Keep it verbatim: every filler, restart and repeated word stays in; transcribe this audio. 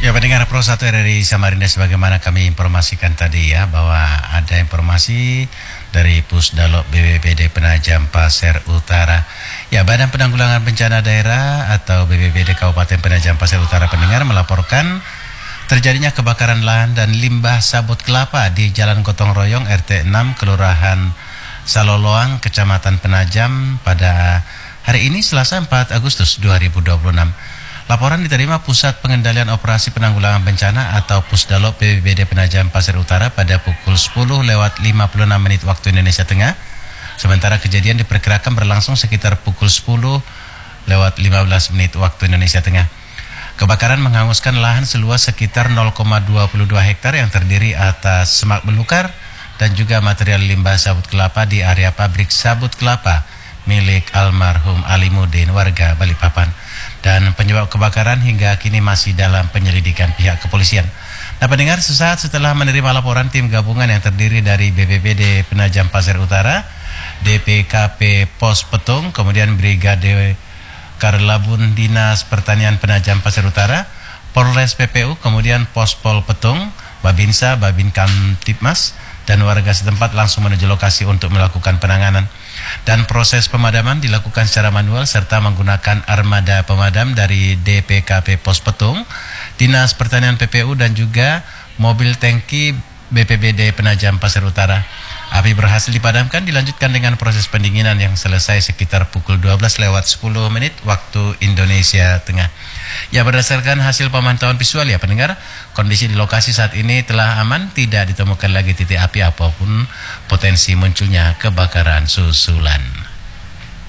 Ya, pendengar Pro satu R R I Samarinda, sebagaimana kami informasikan tadi ya, bahwa ada informasi dari Pusdalop B P B D Penajam Pasir Utara. Ya, Badan Penanggulangan Bencana Daerah atau B P B D Kabupaten Penajam Pasir Utara pendengar melaporkan terjadinya kebakaran lahan dan limbah sabut kelapa di Jalan Gotong Royong R T enam Kelurahan Saloloang, Kecamatan Penajam pada hari ini Selasa empat Agustus dua ribu dua puluh enam. Laporan diterima Pusat Pengendalian Operasi Penanggulangan Bencana atau Pusdalop B P B D Penajam Pasir Utara pada pukul sepuluh lewat lima puluh enam menit waktu Indonesia Tengah. Sementara kejadian diperkirakan berlangsung sekitar pukul sepuluh lewat lima belas menit waktu Indonesia Tengah. Kebakaran menghanguskan lahan seluas sekitar nol koma dua dua hektar yang terdiri atas semak belukar dan juga material limbah sabut kelapa di area pabrik sabut kelapa milik almarhum Alimuddin warga Balikpapan. Dan penyebab kebakaran hingga kini masih dalam penyelidikan pihak kepolisian. Nah, pendengar, sesaat setelah menerima laporan tim gabungan yang terdiri dari B P B D Penajam Pasir Utara, D P K P Pos Petung, kemudian Brigade Karlabun Dinas Pertanian Penajam Pasir Utara, Polres P P U, kemudian Pospol Petung, Babinsa, Babin Kamtipmas, dan warga setempat langsung menuju lokasi untuk melakukan penanganan. Dan proses pemadaman dilakukan secara manual serta menggunakan armada pemadam dari D P K P Pos Petung, Dinas Pertanian P P U, dan juga mobil tangki B P B D Penajam Pasir Utara. Api berhasil dipadamkan, dilanjutkan dengan proses pendinginan yang selesai sekitar pukul dua belas lewat sepuluh menit waktu Indonesia Tengah. Ya, berdasarkan hasil pemantauan visual ya pendengar, kondisi di lokasi saat ini telah aman, tidak ditemukan lagi titik api apapun potensi munculnya kebakaran susulan.